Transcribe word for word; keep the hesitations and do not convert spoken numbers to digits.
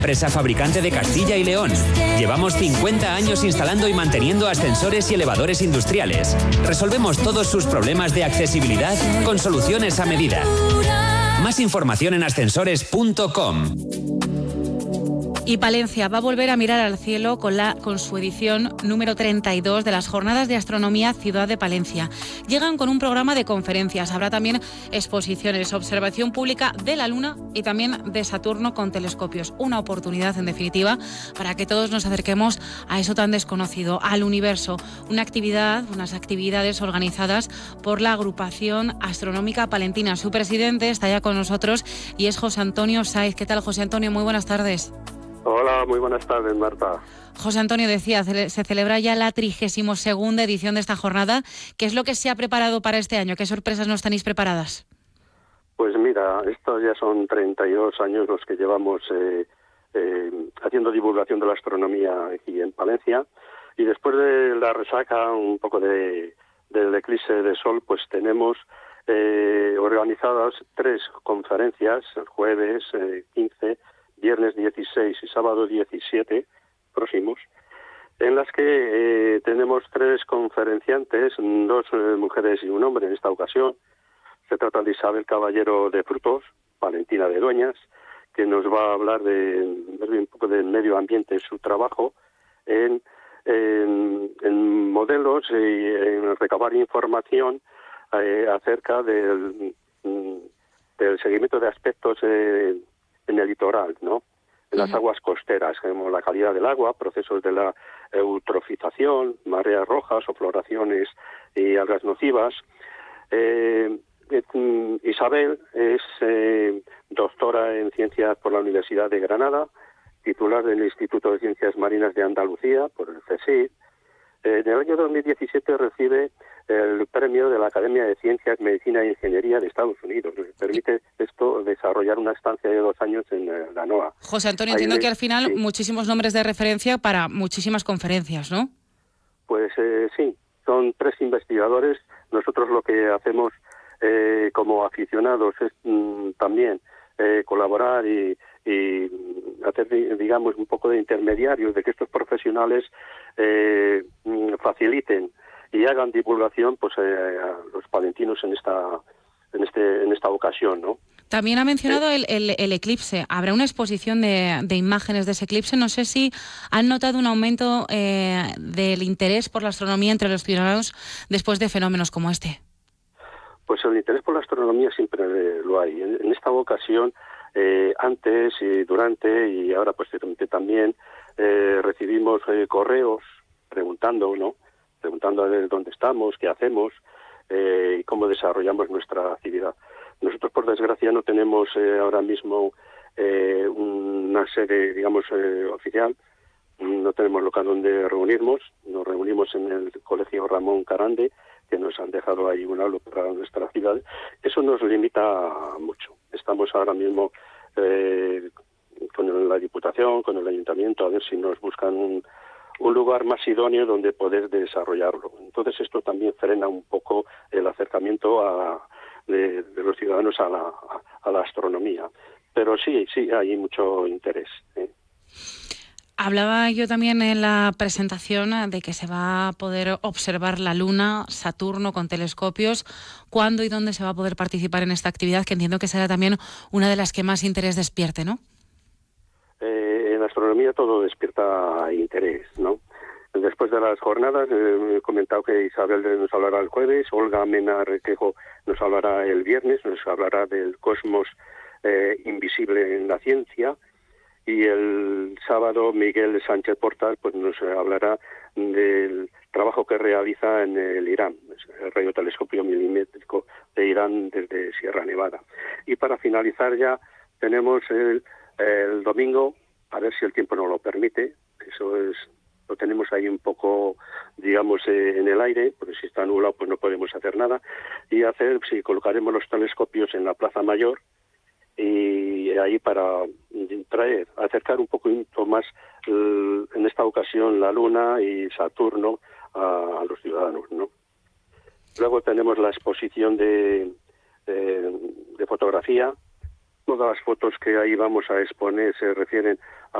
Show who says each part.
Speaker 1: Empresa fabricante de Castilla y León. Llevamos cincuenta años instalando y manteniendo ascensores y elevadores industriales. Resolvemos todos sus problemas de accesibilidad con soluciones a medida. Más información en ascensores punto com.
Speaker 2: Y Palencia va a volver a mirar al cielo con, la, con su edición número treinta y dos de las Jornadas de Astronomía Ciudad de Palencia. Llegan con un programa de conferencias, habrá también exposiciones, observación pública de la Luna y también de Saturno con telescopios. Una oportunidad, en definitiva, para que todos nos acerquemos a eso tan desconocido, al universo. Una actividad, unas actividades organizadas por la Agrupación Astronómica Palentina. Su presidente está ya con nosotros y es José Antonio Sáez. ¿Qué tal, José Antonio? Muy buenas tardes.
Speaker 3: Hola, muy buenas tardes, Marta.
Speaker 2: José Antonio, decía, se celebra ya la trigésima segunda edición de esta jornada. ¿Qué es lo que se ha preparado para este año? ¿Qué sorpresas nos tenéis preparadas?
Speaker 3: Pues mira, estos ya son treinta y dos años los que llevamos eh, eh, haciendo divulgación de la astronomía aquí en Palencia, y después de la resaca un poco de, del eclipse de sol, pues tenemos eh, organizadas tres conferencias, el jueves eh, quince, viernes dieciséis y sábado diecisiete próximos, en las que eh, tenemos tres conferenciantes, dos eh, mujeres y un hombre en esta ocasión. Se trata de Isabel Caballero de Frutos, Valentina de Dueñas, que nos va a hablar de, de un poco del medio ambiente en su trabajo, en, en, en modelos y en recabar información eh, acerca del, del seguimiento de aspectos eh, en el litoral, ¿no? En las aguas costeras, como la calidad del agua, procesos de la eutrofización, mareas rojas o floraciones y algas nocivas. Eh, eh, Isabel es eh, doctora en ciencias por la Universidad de Granada, titular del Instituto de Ciencias Marinas de Andalucía, por el C S I C. Eh, en el año dos mil diecisiete recibe el premio de la Academia de Ciencias, Medicina e Ingeniería de Estados Unidos. Le permite esto desarrollar una estancia de dos años en eh, la NOAA.
Speaker 2: José Antonio, entiendo que al final sí, muchísimos nombres de referencia para muchísimas conferencias, ¿no?
Speaker 3: Pues eh, sí, son tres investigadores. Nosotros lo que hacemos eh, como aficionados es mm, también eh, colaborar y, y hacer, digamos, un poco de intermediarios, de que estos profesionales eh, faciliten y hagan divulgación, pues eh, a los palentinos en esta en este en esta ocasión, ¿no?
Speaker 2: También ha mencionado el, el, el eclipse. Habrá una exposición de, de imágenes de ese eclipse. No sé si han notado un aumento eh, del interés por la astronomía entre los ciudadanos después de fenómenos como este.
Speaker 3: Pues el interés por la astronomía siempre lo hay. En, en esta ocasión, eh, antes y durante y ahora posteriormente también eh, recibimos eh, correos preguntando, ¿no? Preguntando a ver dónde estamos, qué hacemos eh, y cómo desarrollamos nuestra actividad. Nosotros, por desgracia, no tenemos eh, ahora mismo eh, una sede, digamos, eh, oficial. No tenemos local donde reunirnos. Nos reunimos en el Colegio Ramón Carande, que nos han dejado ahí un aula para nuestra ciudad. Eso nos limita mucho. Estamos ahora mismo eh, con la Diputación, con el Ayuntamiento, a ver si nos buscan un, un lugar más idóneo donde poder desarrollarlo. Entonces esto también frena un poco el acercamiento a, de, de los ciudadanos a la, a, a la astronomía. Pero sí, sí, hay mucho interés, ¿eh?
Speaker 2: Hablaba yo también en la presentación de que se va a poder observar la Luna, Saturno con telescopios. ¿Cuándo y dónde se va a poder participar en esta actividad? Que entiendo que será también una de las que más interés despierte, ¿no?
Speaker 3: Eh, en astronomía todo despierta interés, ¿no? Después de las jornadas, eh, he comentado que Isabel nos hablará el jueves, Olga Mena Requejo nos hablará el viernes, nos hablará del cosmos eh, invisible en la ciencia. Y el sábado Miguel Sánchez Portal pues nos hablará del trabajo que realiza en el Irán, el radiotelescopio milimétrico de Irán desde Sierra Nevada. Y para finalizar ya tenemos el, el domingo, a ver si el tiempo nos lo permite, eso es lo tenemos ahí un poco, digamos, eh, en el aire, porque si está nublado pues no podemos hacer nada, y hacer, si colocaremos los telescopios en la Plaza Mayor, y ahí para traer, acercar un poco más eh, en esta ocasión la Luna y Saturno a, a los ciudadanos, ¿no? Luego tenemos la exposición de, de, de fotografía Todas las fotos que ahí vamos a exponer se refieren